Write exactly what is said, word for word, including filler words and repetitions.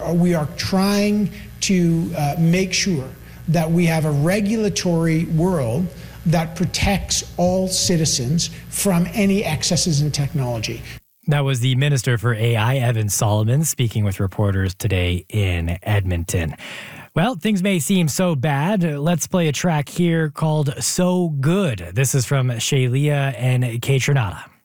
we are trying to uh, make sure that we have a regulatory world that protects all citizens from any excesses in technology. That was the Minister for A I, Evan Solomon, speaking with reporters today in Edmonton. Well, things may seem so bad. Let's play a track here called So Good. This is from Shalia and Kay Trinata.